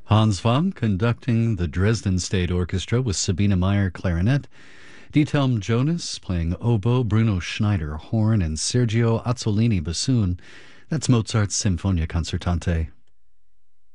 Hans Wang conducting the Dresden State Orchestra with Sabine Meyer clarinet, Dietelm Jonas playing oboe, Bruno Schneider horn, and Sergio Azzolini bassoon. That's Mozart's Sinfonia Concertante.